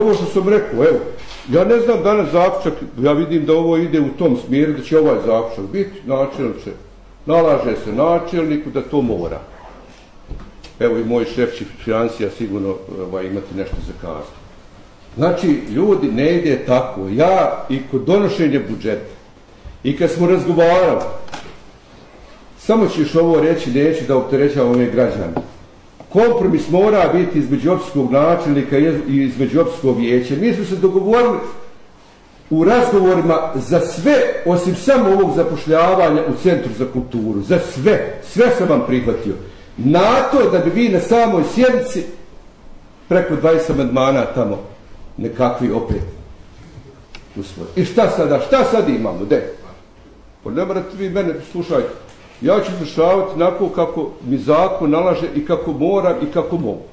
Ovo što sam rekao, evo, ja ne znam danas zaključak, ja vidim da ovo ide u tom smjeru, da će ovaj zaključak biti načelniče. Nalaže se načelniku da to mora. Evo i moj šef će financija sigurno imati nešto za kazati. Znači, ljudi, ne ide tako. Ja i kod donošenja budžeta i kad smo razgovarali, samo ću još ovo reći, neću da opterećavam ove građane. Kompromis mora biti između općinskog načelnika i između općinskog vijeća. Mi smo se dogovorili u razgovorima za sve, osim samo ovog zapošljavanja u Centru za kulturu. Za sve. Sve sam vam prihvatio. Na to da bi vi na samoj sjednici preko 20 amandmana tamo nekakvi opet usvoji. I šta sada? Šta sad imamo? Pa ne morate vi mene slušajte. Ja ću izvršavati onako kako mi zakon nalaže i kako moram i kako mogu.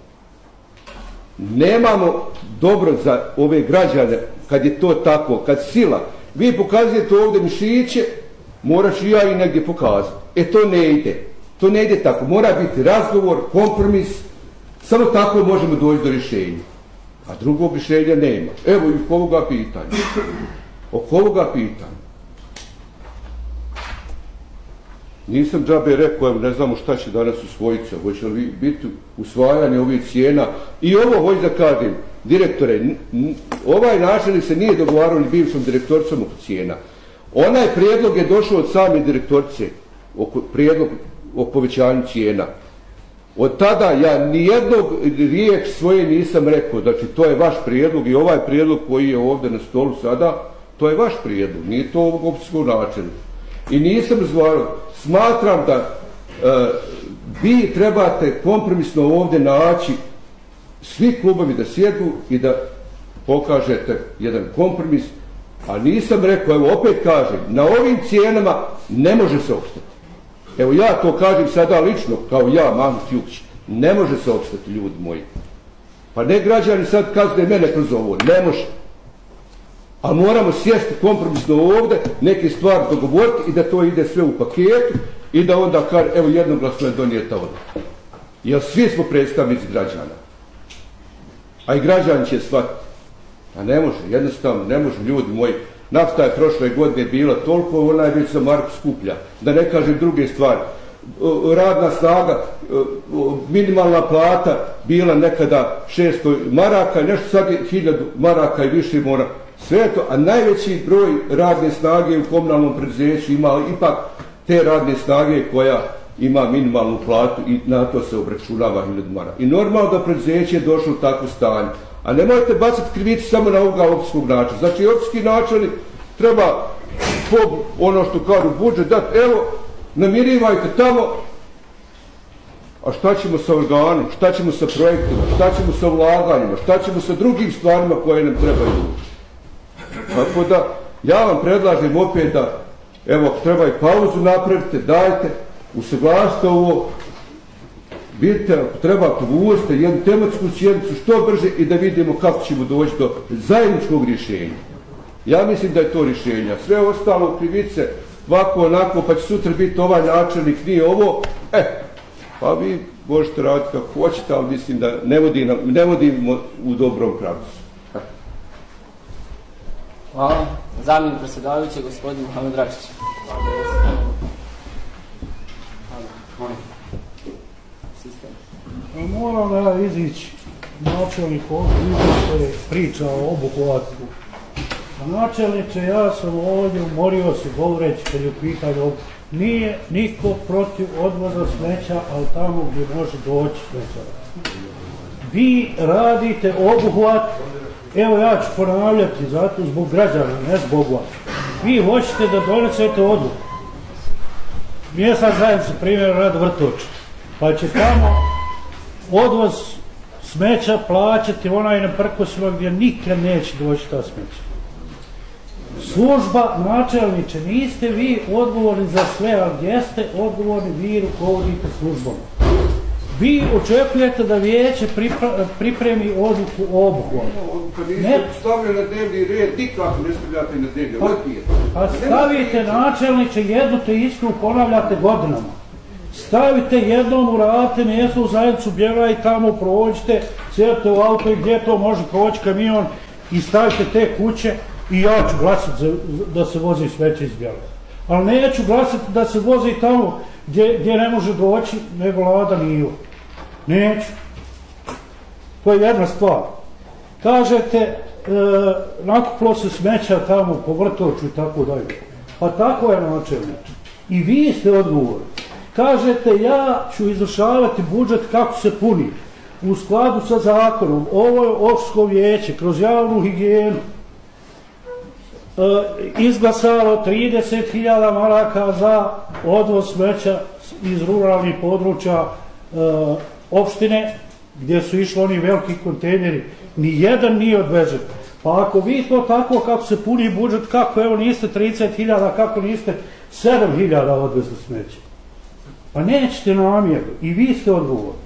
Nemamo dobro za ove građane kad je to tako, kad sila. Vi pokazujete ovdje mišiće, morat ću ja i negdje pokazati. To ne ide. To ne ide tako. Mora biti razgovor, kompromis. Samo tako možemo doći do rješenja. A drugog rješenja nema. Evo i oko ovoga pitanja. Oko ovoga pitanja. Nisam džabe rekao, evo ne znamo šta će danas usvojiti, hoće li biti usvajanje ovih cijena. I ovo hoću da kažem, direktore, ovaj načelnik se nije dogovarao ni bivšom direktoricom oko cijena. Onaj prijedlog je došao od same direktorice, prijedlog o povećanju cijena. Od tada ja nijednog riječ svoje nisam rekao, znači to je vaš prijedlog i ovaj prijedlog koji je ovdje na stolu sada, to je vaš prijedlog, nije to ovog općinskog načelnika. I nisam razgovarao. Smatram da vi trebate kompromisno ovdje naći svi klubovi da sjednu i da pokažete jedan kompromis, a nisam rekao, evo opet kažem, na ovim cijenama ne može se opstati. Evo ja to kažem sada lično, kao ja, Mahmut Jukić, ne može se opstati, ljudi moji. Pa ne građani sad kazne mene kroz ovo, ne može. A moramo sjesti kompromisno ovdje, neke stvari dogovoriti i da to ide sve u paketu i da onda kaže, evo jednoglasno je donijeta odluka. Jer svi smo predstavnici građana. A i građani će shvatiti. A ne može, jednostavno ne može, ljudi moji. Nafta je prošle godine bila toliko, ona je već za marku skuplja. Da ne kažem druge stvari. Radna snaga, minimalna plata bila nekada 600 maraka, nešto sad je 1000 maraka i više mora. Sve to, a najveći broj radne snage u komunalnom preduzeću ima ipak te radne snage koja ima minimalnu platu i na to se obračunava 1000 maraka. I normalno da preduzeće je došlo u takvo stanje. A nemojte bacati krivicu samo na ovoga općinskog načelnika. Znači, općinski načelnik treba ono što kažu budžet dati, evo, namirivajte tamo, a šta ćemo sa organom, šta ćemo sa projektima, šta ćemo sa ulaganjima, šta ćemo sa drugim stvarima koje nam trebaju. Tako da, ja vam predlažem opet da, evo, treba i pauzu napravite, dajte, usaglasite ovo, vidite, ako treba, povuzite jednu tematsku sjednicu što brže i da vidimo kako ćemo doći do zajedničkog rješenja. Ja mislim da je to rješenje. Sve ostalo krivice, ovako, onako, pa će sutra biti ovaj načelnik, nije ovo, pa vi možete raditi kako hoćete, ali mislim da ne vodimo u dobrom pravcu. Hvala. Zamjenik predsjedavajućeg, gospodin Muhamed Račić. Moram da izići načelnik ovdje priča o obuhvatu. Načelniče, ja sam ovdje umorio se govoreći kad je u pitanju nije niko protiv odvoza smeća, ali tamo gdje može doći smeća. Vi radite obuhvat, evo ja ću ponavljati zato zbog građana, ne zbog vas. Vi hoćete da donesete odluku. Mjesna zajednica primjer rada Vrtoč, pa će tamo odvoz smeća plaćati onaj na Prkosima gdje nikad neće doći ta smeća. Služba, načelniče, niste vi odgovorni za sve, ali gdje ste odgovorni, vi rukovodite službama. Vi očekujete da vijeće pripremi odluku o obuhvatu. Kad niste stavljali na dnevni red, nikako ne stavljate na dnevni red. A stavite načelniče, jednu te istu ponavljate godinama. Stavite jednom, uradite mjesto u zajednicu, bjeva i tamo prođite, sjedite u auto i gdje to može proći kamion i stavite te kuće i ja ću glasati da se vozi smeće iz Bjelovara. Ali neću glasati da se vozi tamo gdje ne može doći nego Lada Nivo. Neću. To je jedna stvar. Kažete, nakuplo se smeća tamo po Vrtovču i tako dalje. Pa tako je načelnik. I vi ste odgovorni. Kažete, ja ću izvršavati budžet kako se puni. U skladu sa zakonom, ovo je opštinsko vijeće, kroz javnu higijenu, izglasalo 30.000 maraka za odvoz smeća iz ruralnih područja opštine, gdje su išli oni veliki kontejneri. Nijedan nije odvežen. Pa ako vi to tako kako se puni budžet, kako evo niste 30.000, kako niste 7.000 odvezli smeća? Pa nećete namjerno i vi ste odgovorni.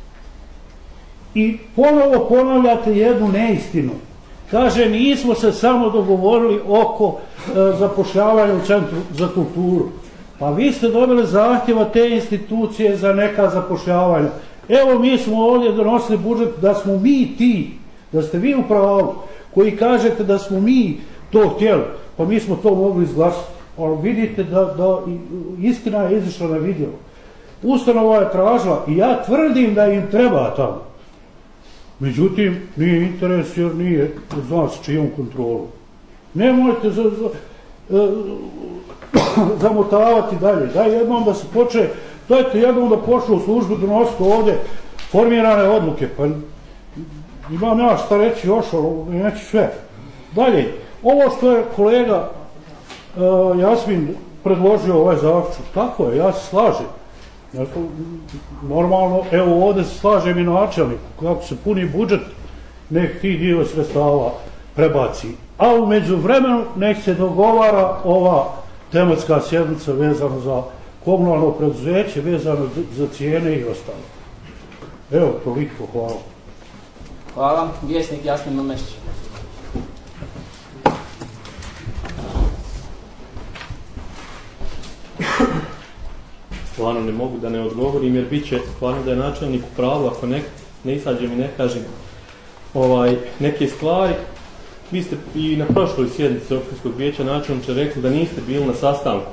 I ponovo ponavljate jednu neistinu. Kaže, nismo se samo dogovorili oko zapošljavanja u Centru za kulturu. Pa vi ste dobili zahtjeva te institucije za neka zapošljavanja. Evo mi smo ovdje donosili budžet da smo mi ti, da ste vi u pravu, koji kažete da smo mi to htjeli, pa mi smo to mogli izglasati. Ali vidite da istina je izišla na vidjelo. Ustanova je tražila i ja tvrdim da im treba tamo. Međutim, nije interes jer nije zna s čijom kontrolu. Nemojte zamotavati dalje. Daj jednom da se počne, dajte jednom da počne u službu donositi ovdje formirane odluke. Pa imam ja šta reći još, ali neću sve. Dalje, ovo što je kolega Jasmin predložio ovaj zaključak, tako je, ja se slažem. Normalno, evo ovdje se slažem i načelnik, kako se puni budžet, nek ti dio sredstava prebaci. A u međuvremenu nek se dogovara ova tematska sjednica vezana za komunalno preduzeće, vezano za cijene i ostalo. Evo, toliko, hvala. Hvala. Vjesnik Jasmin Mamešć. Stvarno ne mogu da ne odgovorim jer bit će stvarno da je načelnik u pravu ako ne izađem i ne kažem neke stvari. Vi ste i na prošloj sjednici opštinskog vijeća načelniče rekli da niste bili na sastanku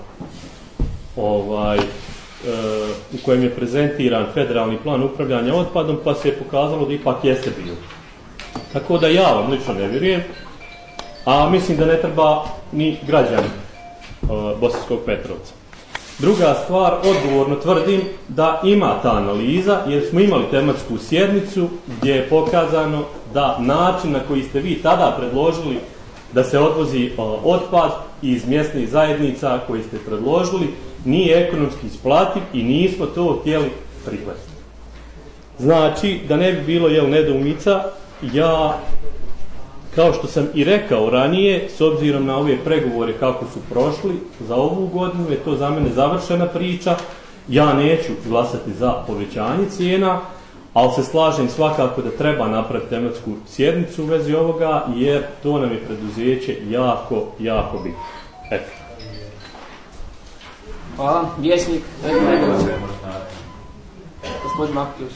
u kojem je prezentiran federalni plan upravljanja otpadom, pa se je pokazalo da ipak jeste bili. Tako da ja vam lično ne vjerujem, a mislim da ne treba ni građani Bosanskog Petrovca. Druga stvar, odgovorno tvrdim da ima ta analiza, jer smo imali tematsku sjednicu gdje je pokazano da način na koji ste vi tada predložili da se odvozi otpad iz mjesnih zajednica koji ste predložili nije ekonomski isplativ i nismo to htjeli prihvatiti. Znači, da ne bi bilo nedoumica, ja, kao što sam i rekao ranije, s obzirom na ove pregovore kako su prošli, za ovu godinu je to za mene završena priča. Ja neću glasati za povećanje cijena, ali se slažem svakako da treba napraviti tematsku sjednicu u vezi ovoga, jer to nam je preduzeće jako, jako bitno. Eto. Hvala. Vjesnik Regović. Gospodin Maković.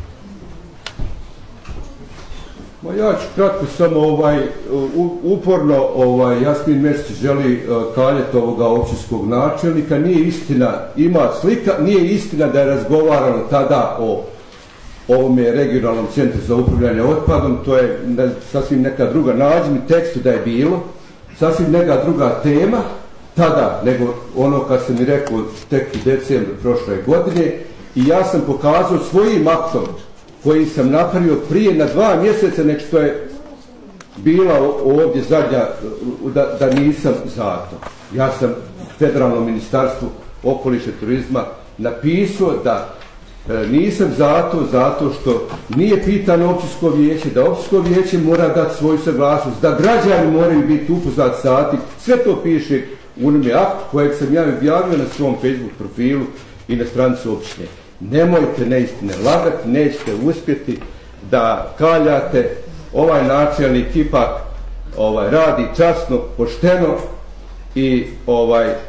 Ja ću kratko samo uporno Jasmin Mesić želi kaljeti ovoga općinskog načelnika. Nije istina, ima slika, nije istina da je razgovarano tada o ovome regionalnom centru za upravljanje otpadom, to je sasvim neka druga, nađi mi tekstu da je bilo, sasvim neka druga tema tada, nego ono kad sam mi rekao tek u decembru prošle godine, i ja sam pokazao svojim aktom koji sam napravio prije na 2 mjeseca nek što je bila ovdje zadnja, da nisam za to. Ja sam Federalnom ministarstvu okoliša i turizma napisao da nisam zato što nije pitano općinsko vijeće, da općinsko vijeće mora dati svoju saglasnost, da građani moraju biti upoznati sati, sve to piše u onome aktu kojeg sam ja objavio na svom Facebook profilu i na stranici općine. Nemojte neistine lagati, nećete uspjeti da kaljate. Ovaj načelnik ipak radi časno, pošteno i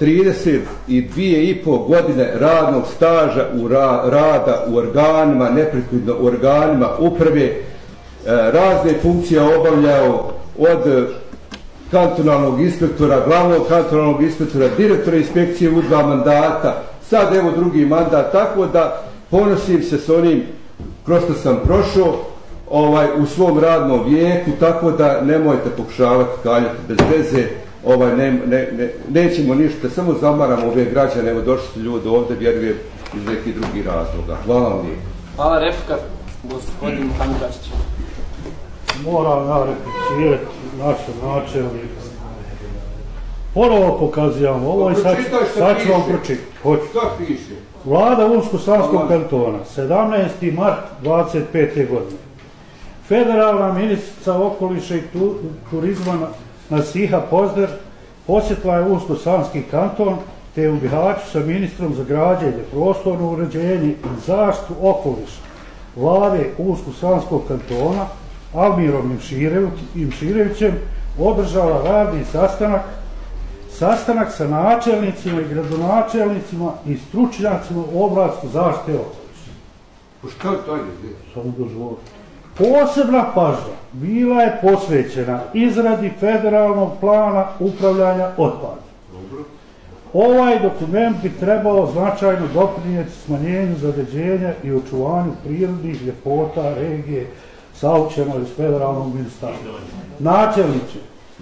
32,5 godine radnog staža rada u organima, neprekidno u organima uprave, razne funkcije obavljao od kantonalnog inspektora, glavnog kantonalnog inspektora, direktora inspekcije u 2 mandata, sad evo drugi mandat, tako da ponosim se s onim kroz što sam prošao u svom radnom vijeku, tako da nemojte pokušavati kaljati bez veze, nećemo ništa, samo zamaramo ove građane, evo došli su ljudi ovdje, vjerujem, iz nekih drugih razloga. Hvala vam lijepo. Hvala, replika, gospodin Muhamed Račić. Moram ja replicirati našem načelniku. Ponovo pokazujem ovo i sad ću vam pročitati. Šta piše? Vlada Unsko-Sanskog kantona, 17. mart 25. godine. Federalna ministrica okoliša i turizma Nasiha Pozder posjetila je Unsko-Sanski kanton te je u Bihaću sa ministrom za građenje, prostorno uređenje i zaštitu okoliša Vlade Unsko-Sanskog kantona Almirom Imširevićem održala radni sastanak sa načelnicima i gradonačelnicima i stručnjacima u oblasti zaštite okoliša. Šta je to? Samo dozvolite. Posebna pažnja bila je posvećena izradi federalnog plana upravljanja otpadom. Ovaj dokument bi trebao značajno doprinijeti smanjenju zagađenja i očuvanju prirodnih ljepota regije saučeno iz federalnog ministarstva. Načelniče,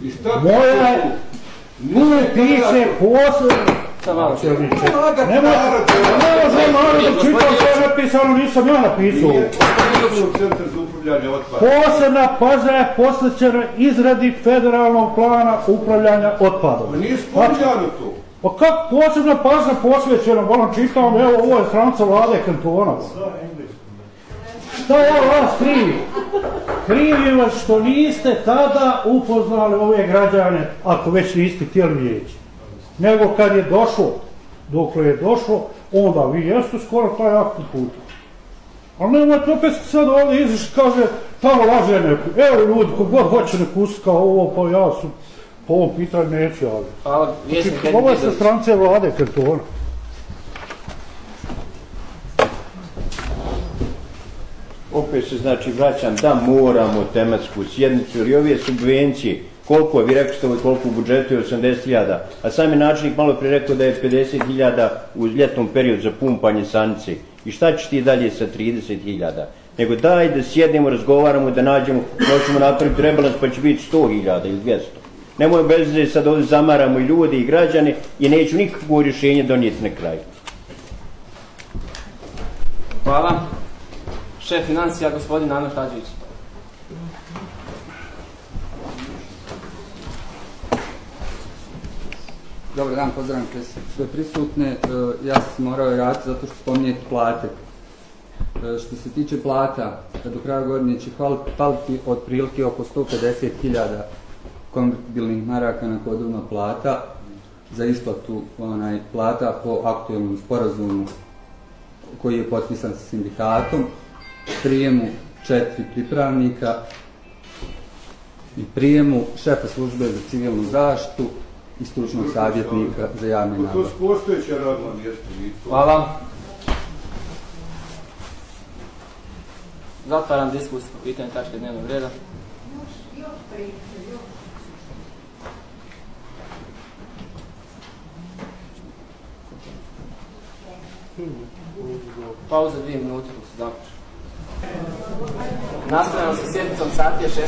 moje piše posebno... Ne može malo da čitam što je napisano, nisam ja napisao. Posebna pažnja je posvećena izradi federalnog plana upravljanja otpadom. Nije spominjano to. Pa kako posebna pažnja posvećena, volim čitam, evo ovo je stranica Vlade kantona. Šta ja vas krivim? Krivim vas što niste tada upoznali ove građane, ako već niste htjeli vidjeti. Nego kad je došlo, dokle je došlo, onda vi jeste skoro taj akt puta. Ali nemojte opet sad ovdje izaći, kaže, tamo laže neko. Evo ljudi, kogod hoće neku kao ovo, pa ja su po ovom pitanju neću javiti. Znači, ovo je sa strance Vlade kantona. Opet se znači vraćam da moramo tematsku sjednicu, jer ove subvencije, koliko, vi rekli ste koliko u budžetu je 80.000, a sami načelnik malo prije rekao da je 50.000 u ljetnom periodu za pumpanje sanice. I šta će ti dalje sa 30.000? Nego daj da sjednemo, razgovaramo, da nađemo, možemo napraviti rebalans pa će biti 100.000 ili 200. Nemoj bez da sad ovdje zamaramo i ljudi i građane i neću nikakvo rješenje donijeti na kraju. Hvala. Šef financija, gospodin Amir Hadžić. Dobar dan, pozdravim sve prisutne. Ja sam morao raditi zato što spominjete plate. Što se tiče plata, do kraja godine će faliti otprilike oko 150.000 konvertibilnih maraka na kodovna plata za isplatu plata po aktualnom sporazumu koji je potpisan sa sindikatom, prijemu 4 pripravnika i prijemu šefa službe za civilnu zaštitu i stručnog savjetnika za javne nabavke. To su postojeća radna mjesta. Hvala. Zatvaram diskusiju po pitanju tačke dnevnog reda. Pauza 2 minute dok se zaključi. Nastavljamo sa sjednicom sati je 16:39.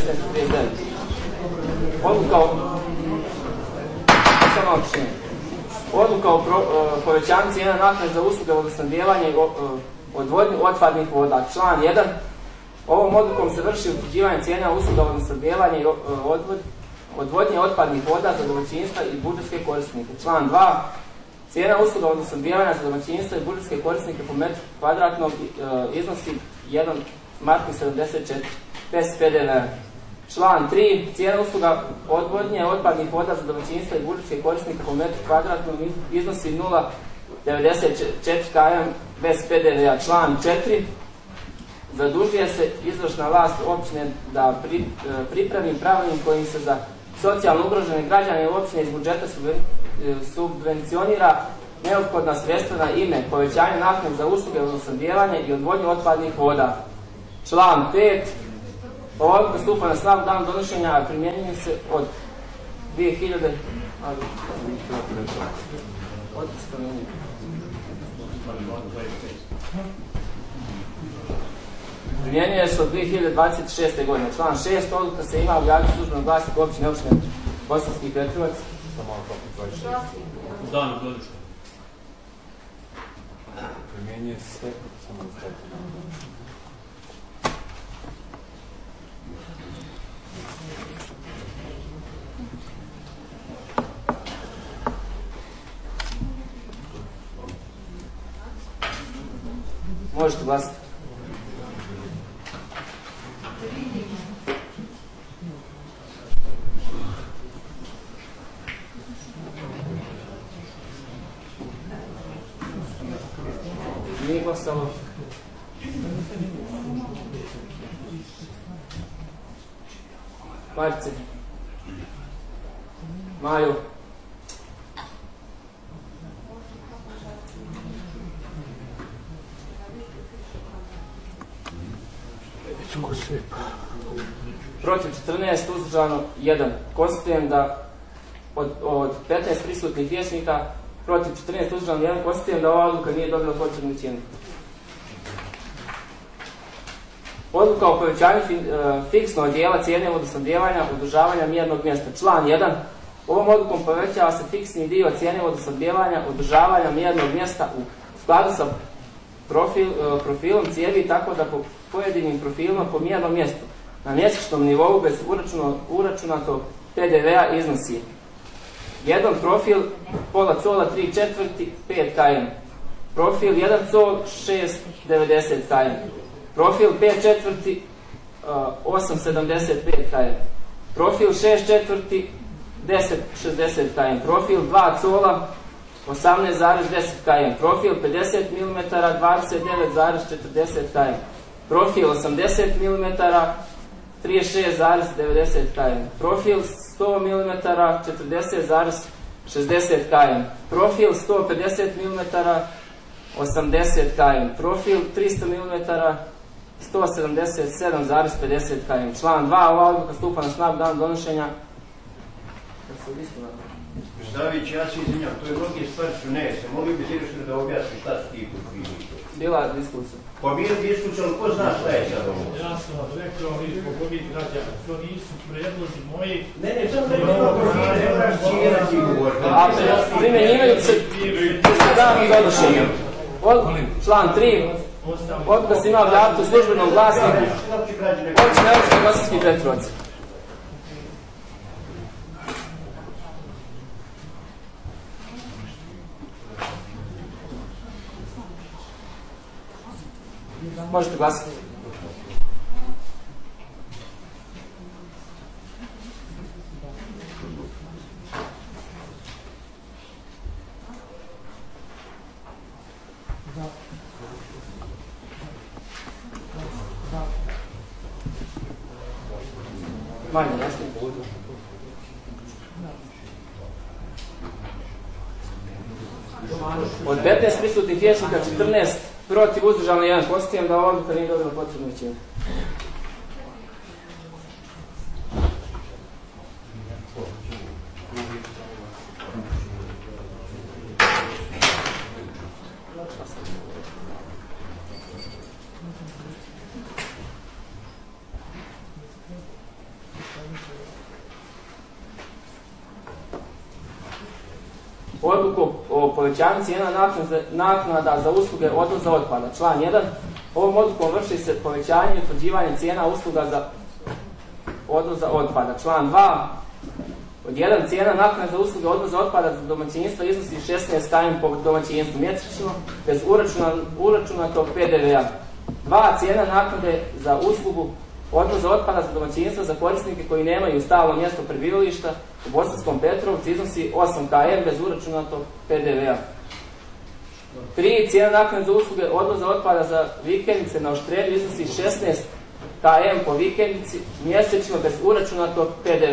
Odluka o povećanju cijena naknade za usluge vodosnabdijevanja i odvodnju otpadnih voda. Član 1. Ovom odlukom se vrši utvrđivanje cijena usluga vodosnabdijevanja i odvodnje otpadnih voda za domaćinstva i budžetske korisnike. Član 2. Cijena usluga vodosnabdijevanja za domaćinstva i budžetske korisnike po metru kvadratnog iznosi 1,74 bez PDV. Član 3. Cijena usluga odvodnje otpadnih voda za domaćinstva i budžetske korisnike po metru kvadratnog iznosi 0,94 km bez PDV-a. Član 4. Zadužuje se izvršna vlast općine da pripravi pravilnik kojim se za socijalno ugrožene građane u općine iz budžeta subvencionira neophodna sredstva na ime povećanja naknade za usluge vodosnabdijevanja i odvodnju otpadnih voda. Član 5. Ova odluka stupa na snagu danom donošenja, a primjenjuje se od 2000... Primjenjuje se od 2026. godine. Član 6. Odluka se ima objaviti u službenom glasniku općine Bosanski Petrovac. Danom donošenja. Primjenjuje se samostalno. Možete glasiti. Nije glasalo. Marice. Maju. Protiv 14, uzdržano 1. Konstatujem da od 15 prisutnih vijećnika protiv 14 uzdržano 1, konstatujem da ova odluka nije dobila potrebnu većinu. Odluka o povećanju fiksnog dijela cijene vodosnabdijevanja održavanja mjernog mjesta. Član 1. Ovom odlukom povećava se fiksni dio cijene vodosnabdijevanja održavanja mjernog mjesta u skladu sa profilom cijevi, tako da po pojedinim profilima po mjernom mjestu na mjesečnom nivou bez uračunatog PDV-a iznosi 1 profil pola cola 3/4 5 km, profil 1 col 6,90 km, profil 5/4 8,75 km, profil 6/4 10,60 km, profil 2 cola 18,10 km, profil 50 mm 29,40 km, profil 80 mm 36,90 km, profil 100 mm 40,60 km, profil 150 mm 80 km, profil 300 mm 177,50 km. Član 2. Ova odluka stupa na snagu danom donošenja. Predsjedavajući, ja se izvinjam, to je mnogi stvari su nejasne. Mogli bi direktor da objasni šta su ti profili? Bila diskusija. Pa bila diskusija, ali ko zna šta je sad ovo? Ja sam vam rekao i zbog ovih građana, to nisu predlozi moji. Ne, sam da nema profile, ne moraš cijenati govoriti. A primjenjivaju se danom donošenja. Član 3. Odluka se ima objaviti u službenom glasniku općine Bosanski Petrovac. Možete glasiti. Manje, jasno. Od 15 prisutnih vijećnika 14 protiv, uzdržano 1. Konstatujem da ova odluka nije dobila potrebnu većinu. Odluku o povećanju cijena naknada za usluge odvoza otpada. Član 1. Ovom odlukom vrši se povećanje i utvrđivanje cijena usluga za odvoza otpada. Član 2. Od 1. Cijena naknada za usluge odvoza otpada za domaćinstva iznosi 16 km po domaćinstvu mjesečno bez uračunatog PDV-a. 2. Cijena naknade za uslugu odvoza otpada za domaćinstva za korisnike koji nemaju stalno mjesto prebivališta u Bosanskom Petrovcu iznosi 8 km bez uračunatog PDV-a. 3. Cijena naknade za usluge odvoza otpada za vikendice na Oštrelju iznosi 16 km po vikendici mjesečno bez uračunatog PDV-a.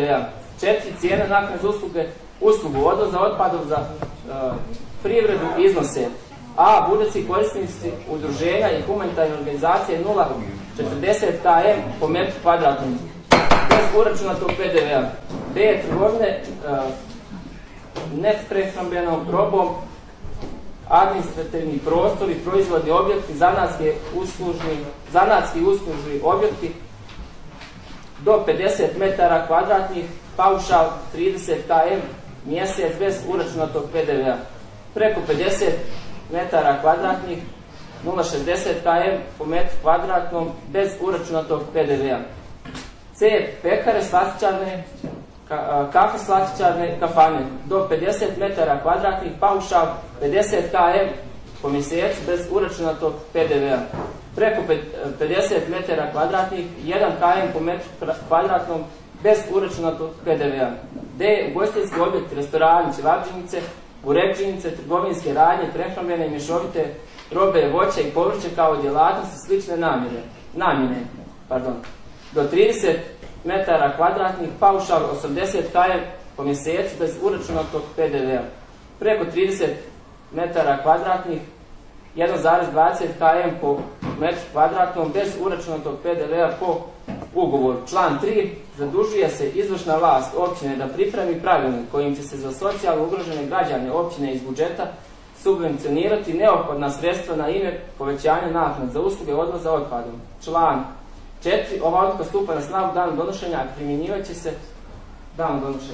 4. Cijena naknade za uslugu odvoza otpadom za privredu iznose: a. budžetski korisnici udruženja i humanitarne organizacije 0,40 km po metru kvadratnom bez uračunatog PDV-a. B. trgovine neprehrambenom robom, administrativni prostori, proizvodni objekti, zanatski uslužni objekti do 50 metara kvadratnih, paušal 30 km mjesec bez uračunatog PDV-a. Preko 50 metara kvadratnih 0,60 km po metru kvadratnom bez uračunatog PDV-a. C. Pekare, slastičarne, kafe slastičarne, kafane do 50 metara kvadratnih, paušal 50 km po mjesecu bez uračunatog PDV-a. Preko 50 metara kvadratnih 1 km po metru kvadratnom bez uračunatog PDV-a. D. Ugostiteljski objekti, restorani, čevapčinice, uređenice, trgovinske radnje, prehrambene i mješovite robe, voća i povrće kao djelatnosti slične namjene. Do 30 metara kvadratnih, paušal 80 km po mjesecu bez uračunatog PDV-a. Preko 30 metara kvadratnih 1,20 km po metru kvadratnom bez uračunatog PDV-a po ugovoru. Član 3. Zadužuje se izvršna vlast općine da pripremi pravilnik kojim će se za socijalno ugrožene građane općine iz budžeta subvencionirati neophodna sredstva na ime povećanja naknade za usluge odvoza otpadom. Član 4. Ova odluka stupa na snagu danom donošenja, a primjenjivat će se danom donošenja.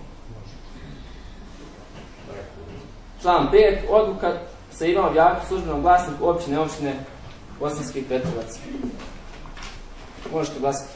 Član 5. Odluka se ima objaviti u službenom glasniku općine Bosanski Petrovac. Možete glasiti.